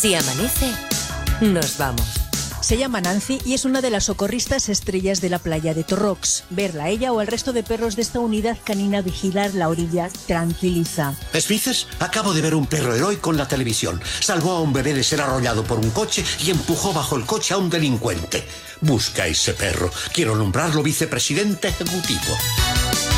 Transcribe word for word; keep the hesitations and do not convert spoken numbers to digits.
Si amanece, nos vamos. Se llama Nancy y es una de las socorristas estrellas de la playa de Torrox. Verla a ella o al resto de perros de esta unidad canina vigilar la orilla tranquiliza. ¿Esmices? Acabo de ver un perro heroico en la televisión. Salvó a un bebé de ser arrollado por un coche y empujó bajo el coche a un delincuente. Busca a ese perro. Quiero nombrarlo vicepresidente ejecutivo.